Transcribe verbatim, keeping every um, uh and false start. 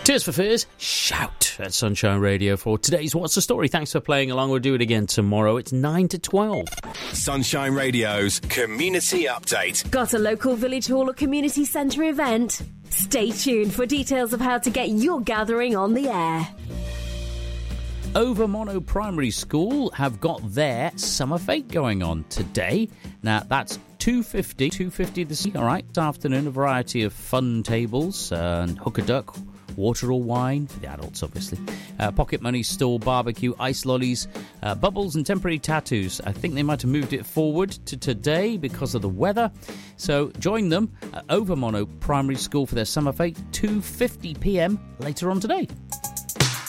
Tears for Fears, shout at Sunshine Radio for today's What's the Story. Thanks for playing along. We'll do it again tomorrow. It's nine to twelve. Sunshine Radio's Community Update. Got a local village hall or community centre event? Stay tuned for details of how to get your gathering on the air. Overmono Primary School have got their summer fete going on today. Now, that's two fifty, two fifty this all right, this afternoon. A variety of fun tables uh, and hook a duck, water or wine, for the adults obviously, uh, pocket money stall, barbecue, ice lollies, uh, bubbles and temporary tattoos. I think they might have moved it forward to today because of the weather. So join them at Overmono Primary School for their summer fete, two fifty p m later on today.